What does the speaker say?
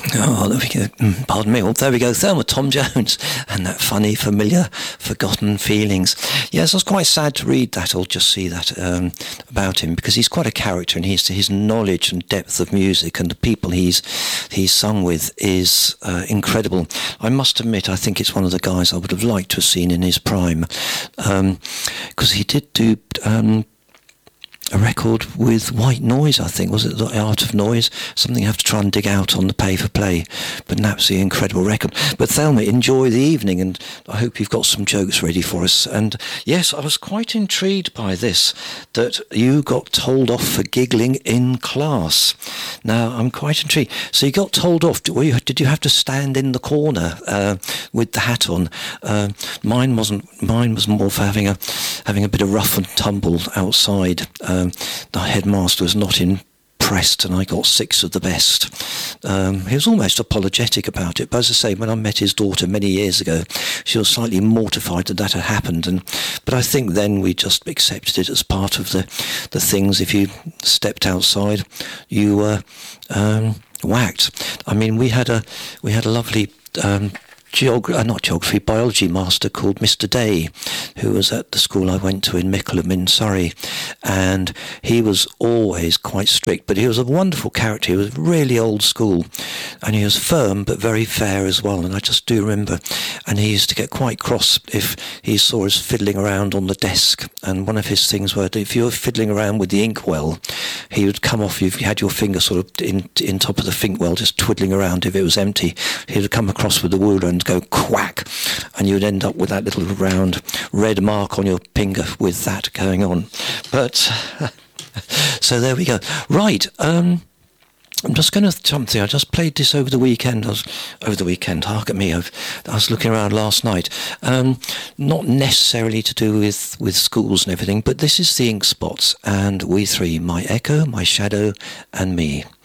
Oh, there we go. Pardon me. Well, there we go. Thelma, Tom Jones, and that funny, familiar, forgotten feelings. Yes, I was quite sad to read that or just see that about him, because he's quite a character, and his knowledge and depth of music and the people he's sung with is incredible. I must admit, I think it's one of the guys I would have liked to have seen in his prime, because he did do a record with White Noise, I think. Was it The Art of Noise? Something you have to try and dig out on the Pay for Play, but an absolutely incredible record. But Thelma, enjoy the evening, and I hope you've got some jokes ready for us. And yes, I was quite intrigued by this, that you got told off for giggling in class. Now, I'm quite intrigued. So you got told off. Did you have to stand in the corner with the hat on? Mine wasn't. Mine was more for having a bit of rough and tumble outside. The headmaster was not impressed, and I got 6 of the best. He was almost apologetic about it, but as I say, when I met his daughter many years ago, she was slightly mortified that had happened, but I think then we just accepted it as part of the things. If you stepped outside, you were whacked. I mean, we had a lovely biology master called Mr. Day, who was at the school I went to in Mickleham in Surrey, and he was always quite strict, but he was a wonderful character. He was really old school, and he was firm but very fair as well, and I just do remember, and he used to get quite cross if he saw us fiddling around on the desk, and one of his things were, if you were fiddling around with the inkwell, he would come off you if you had your finger sort of in top of the inkwell, just twiddling around. If it was empty, he would come across with the ruler and go quack, and you'd end up with that little round red mark on your finger with that going on. But so there we go. Right, I'm just going to something. I just played this over the weekend. Hark at me. I was looking around last night. Not necessarily to do with schools and everything, but this is the Ink Spots and We Three, My Echo, My Shadow, and Me.